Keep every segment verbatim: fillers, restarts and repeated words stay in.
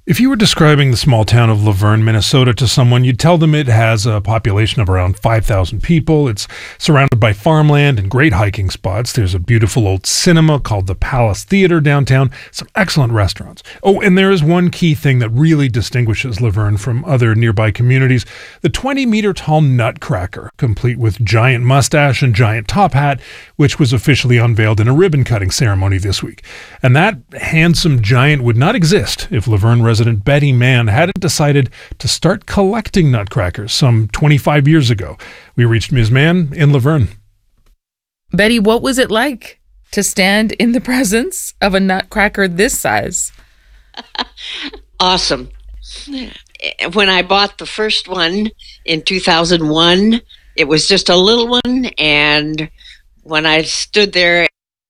If you were describing the small town of Luverne, Minnesota to someone, you'd tell them it has a population of around five thousand people. It's surrounded by farmland and great hiking spots. There's a beautiful old cinema called the Palace Theater downtown, some excellent restaurants. Oh, and there is one key thing that really distinguishes Luverne from other nearby communities, the twenty-meter tall Nutcracker, complete with giant mustache and giant top hat, which was officially unveiled in a ribbon-cutting ceremony this week. And that handsome giant would not exist if Luverne resident Betty Mann hadn't decided to start collecting nutcrackers some twenty-five years ago. We reached Miz Mann in Luverne. Betty, what was it like to stand in the presence of a nutcracker this size? Awesome. When I bought the first one in two thousand one, it was just a little one, and when I stood there,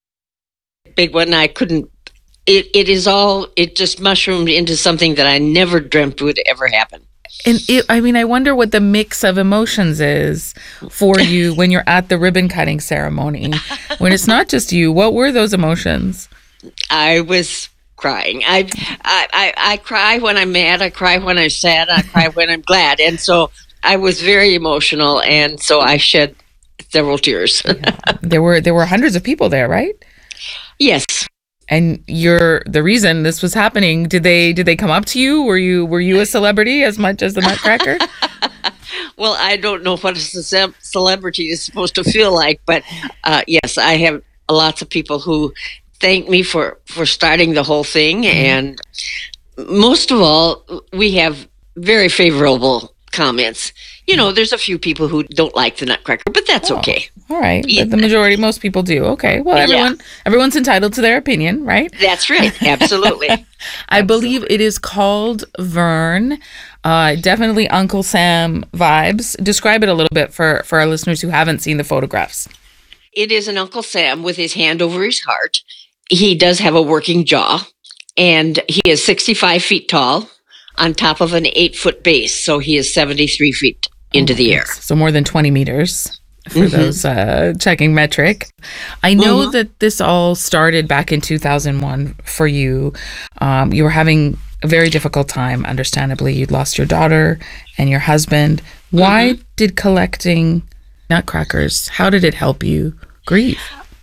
big one, I couldn't It it is all, it just mushroomed into something that I never dreamt would ever happen. And it, I mean, I wonder what the mix of emotions is for you when you're at the ribbon cutting ceremony. When it's not just you, what were those emotions? I was crying. I, I, I, I cry when I'm mad. I cry when I'm sad. I cry when I'm glad. And so I was very emotional. And so I shed several tears. Yeah. There were, there were hundreds of people there, right? Yes. And you're the reason this was happening. Did they did they come up to you? Were you were you a celebrity as much as the Nutcracker? Well, I don't know what a ce- celebrity is supposed to feel like, but uh, yes, I have lots of people who thank me for, for starting the whole thing. Mm-hmm. And most of all, we have very favorable comments. You know, there's a few people who don't like the Nutcracker, but that's oh, okay. All right. Yeah. But the majority, most people do. Okay. Well, everyone, yeah. everyone's entitled to their opinion, right? That's right. Absolutely. I Absolutely. believe it is called Vern. Uh, definitely Uncle Sam vibes. Describe it a little bit for, for our listeners who haven't seen the photographs. It is an Uncle Sam with his hand over his heart. He does have a working jaw, and he is sixty-five feet tall on top of an eight-foot base, so he is seventy-three feet into oh the air. Goodness. So more than twenty meters for mm-hmm. those uh, checking metric. I know mm-hmm. that this all started back in two thousand one for you. Um, you were having a very difficult time, understandably. You'd lost your daughter and your husband. Why mm-hmm. did collecting nutcrackers, how did it help you grieve?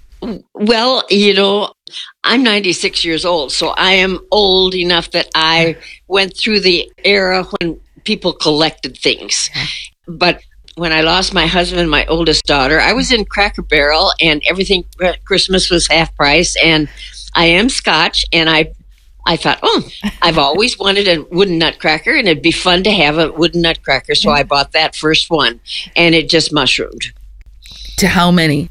Well, you know, I'm ninety-six years old, so I am old enough that I went through the era when people collected things. But when I lost my husband, my oldest daughter, I was in Cracker Barrel and everything, Christmas was half price. And I am Scotch, and I I thought, oh, I've always wanted a wooden nutcracker, and it'd be fun to have a wooden nutcracker. So I bought that first one, and it just mushroomed. To how many?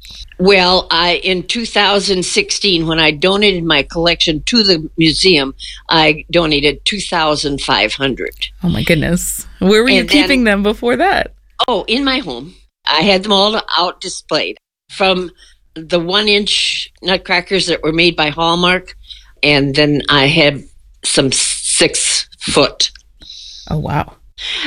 Well, I in two thousand sixteen, when I donated my collection to the museum, I donated two thousand five hundred. Oh, my goodness. Where were you and keeping then, them before that? Oh, in my home. I had them all out displayed, from the one-inch nutcrackers that were made by Hallmark, and then I had some six-foot. Oh, wow.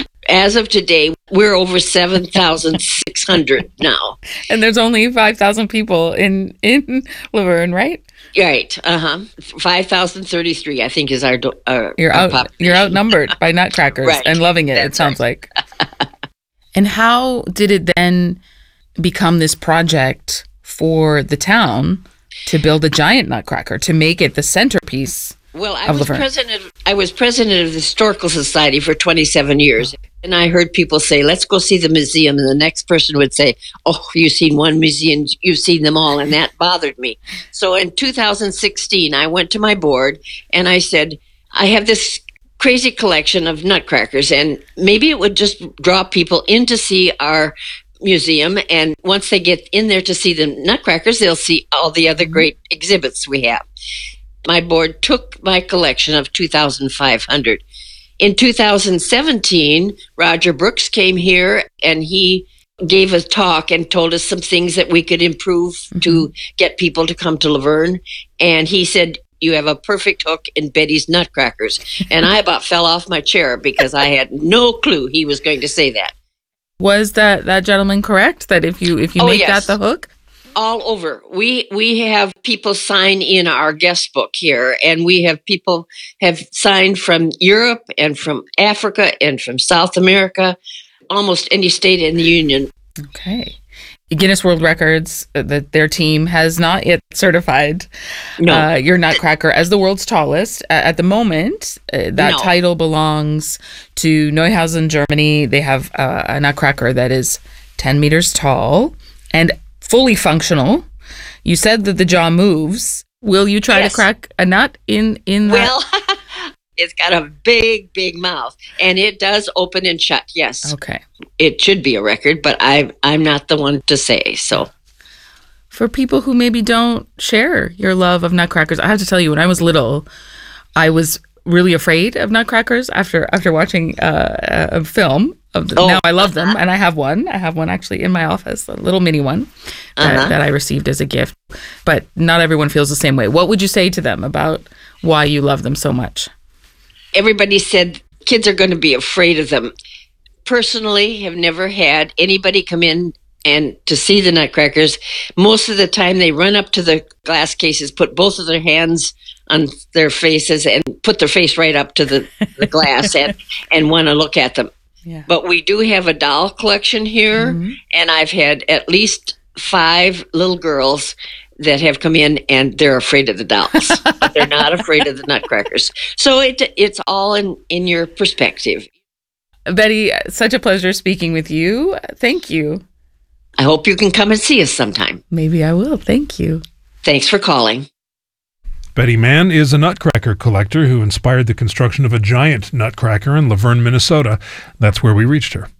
As of today, we're over seven thousand six hundred now. And there's only five thousand people in, in Luverne, right? Right. Uh-huh. five thousand thirty-three, I think, is our, do- our, you're our out, population. You're outnumbered by nutcrackers right. and loving it, That's it sounds right. like. And how did it then become this project for the town to build a giant nutcracker, to make it the centerpiece? Well, I was president. I was president of the Historical Society for twenty-seven years, and I heard people say, "Let's go see the museum," and the next person would say, "Oh, you've seen one museum, you've seen them all," and that bothered me. So in two thousand sixteen, I went to my board and I said, "I have this crazy collection of nutcrackers, and maybe it would just draw people in to see our museum, and once they get in there to see the nutcrackers, they'll see all the other great exhibits we have." My board took my collection of two thousand five hundred. In two thousand seventeen, Roger Brooks came here and he gave a talk and told us some things that we could improve mm-hmm. to get people to come to Luverne. And he said, "You have a perfect hook in Betty's Nutcrackers." And I about fell off my chair because I had no clue he was going to say that. Was that, that gentleman correct? That if you if you oh, make yes. that the hook? all over. We we have people sign in our guest book here, and we have people have signed from Europe and from Africa and from South America, almost any state in the Union. Okay. Guinness World Records, uh, that their team has not yet certified No. uh, your Nutcracker as the world's tallest. Uh, at the moment, uh, that No. title belongs to Neuhausen, Germany. They have uh, a Nutcracker that is ten meters tall and fully functional. You said that the jaw moves. Will you try Yes. to crack a nut in, in that? Well, it's got a big, big mouth, and it does open and shut. Yes, Okay. it should be a record, but I I'm not the one to say. So For people who maybe don't share your love of nutcrackers, I have to tell you, when I was little, I was really afraid of nutcrackers after after watching uh, a film. Of the, Oh. Now I love them, and I have one. I have one actually in my office, a little mini one that, Uh-huh. that I received as a gift. But not everyone feels the same way. What would you say to them about why you love them so much? everybody said kids are going to be afraid of them. Personally, have never had anybody come in and to see the Nutcrackers. Most of the time, they run up to the glass cases, put both of their hands on their faces, and put their face right up to the, the glass and and want to look at them. Yeah. But we do have a doll collection here, Mhm. and I've had at least five little girls that have come in and they're afraid of the dolls, but they're not afraid of the Nutcrackers. So it it's all in, in your perspective. Betty, such a pleasure speaking with you. Thank you. I hope you can come and see us sometime. Maybe I will. Thank you. Thanks for calling. Betty Mann is a nutcracker collector who inspired the construction of a giant nutcracker in Laverne, Minnesota. That's where we reached her.